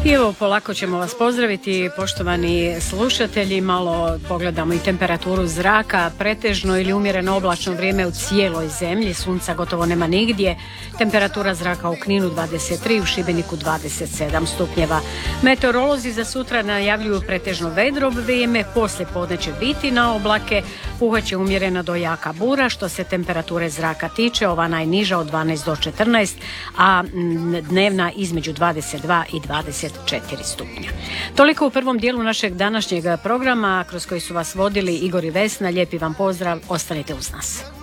I evo, polako ćemo vas pozdraviti, poštovani slušatelji. Malo pogledamo i temperaturu zraka. Pretežno ili umjereno oblačno vrijeme u cijeloj zemlji. Sunca gotovo nema nigdje. Temperatura zraka u Kninu 23, u Šibeniku 27 stupnjeva. Meteorolozi za sutra najavljuju pretežno vedro vrijeme. Poslije podne će biti na oblake. Puhat će umjerena do jaka bura. Što se temperature zraka tiče, ova najniža od 12 do 14, a dnevna između 22 i 24 stupnja. Toliko u prvom dijelu našeg današnjeg programa kroz koji su vas vodili Igor i Vesna. Lijepi vam pozdrav, ostanite uz nas.